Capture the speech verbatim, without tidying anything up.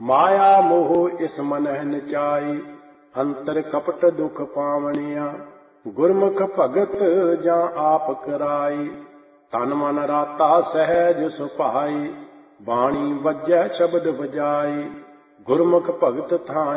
माया मोह इस मनह नचाई, अंतर कपट दुख पावनिया। गुरमुख भगत जा आप कराई, तन मन राता सहज सुभाई। बाणी बजै शब्द बजाई, गुरमुख भगत था